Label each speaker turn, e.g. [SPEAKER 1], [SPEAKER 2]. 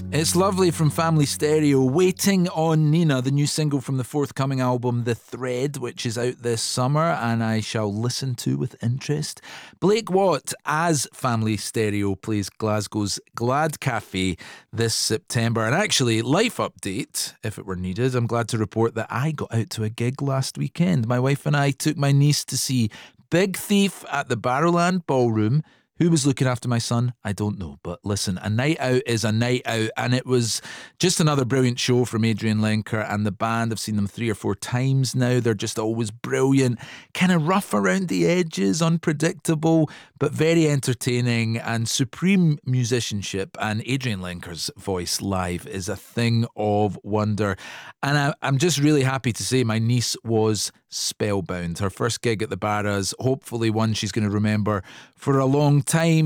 [SPEAKER 1] It's Lovely from Family Stereo, Waiting on Nina, the new single from the forthcoming album The Thread, which is out this summer and I shall listen to with interest. Blake Watt as Family Stereo plays Glasgow's Glad Cafe this September. And actually, life update, if it were needed, I'm glad to report that I got out to a gig last weekend. My wife and I took my niece to see Big Thief at the Barrowland Ballroom. Who was looking after my son? I don't know. But listen, a night out is a night out. And it was just another brilliant show from Adrian Lenker and the band. I've seen them 3 or 4 times now. They're just always brilliant. Kind of rough around the edges, unpredictable, but very entertaining and supreme musicianship. And Adrian Lenker's voice live is a thing of wonder. And I'm just really happy to say my niece was spellbound. Her first gig at the Barras, hopefully one she's going to remember for a long time.